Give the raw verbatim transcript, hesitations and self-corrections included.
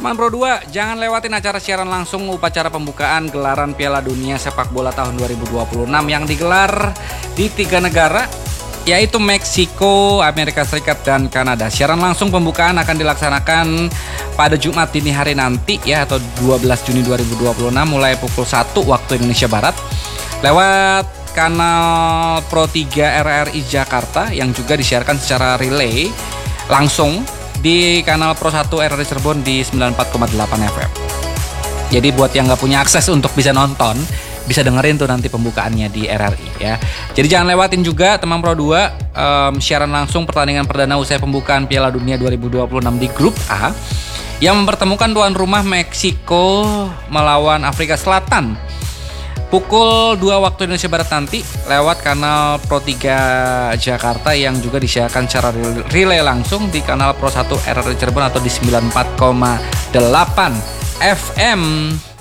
Teman Pro dua, jangan lewatin acara siaran langsung upacara pembukaan gelaran Piala Dunia Sepak Bola tahun dua ribu dua puluh enam yang digelar di tiga negara, yaitu Meksiko, Amerika Serikat, dan Kanada. Siaran langsung pembukaan akan dilaksanakan pada Jumat dini hari nanti ya, atau dua belas Juni dua ribu dua puluh enam mulai pukul satu waktu Indonesia Barat lewat kanal Pro tiga R R I Jakarta yang juga disiarkan secara relay langsung di kanal Pro satu R R I Cirebon di sembilan puluh empat koma delapan F M. Jadi buat yang nggak punya akses untuk bisa nonton, bisa dengerin tuh nanti pembukaannya di R R I ya. Jadi jangan lewatin juga teman Pro dua um, siaran langsung pertandingan perdana usai pembukaan Piala Dunia dua ribu dua puluh enam di Grup A yang mempertemukan tuan rumah Meksiko melawan Afrika Selatan pukul dua waktu Indonesia Barat nanti lewat kanal Pro tiga Jakarta yang juga disiarkan secara relay langsung di kanal Pro satu R R I Cirebon atau di sembilan puluh empat koma delapan F M.